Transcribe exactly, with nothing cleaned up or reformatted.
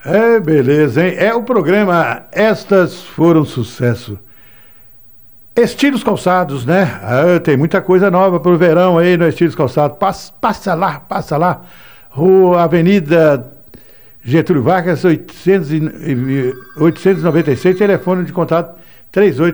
É, beleza, hein? É o programa Estas Foram Sucesso. Estilos Calçados, né? Ah, tem muita coisa nova pro verão aí no Estilos Calçados. Passa, passa lá, passa lá. Rua Avenida Getúlio Vargas, oitocentos e noventa e seis, telefone de contato trinta e oito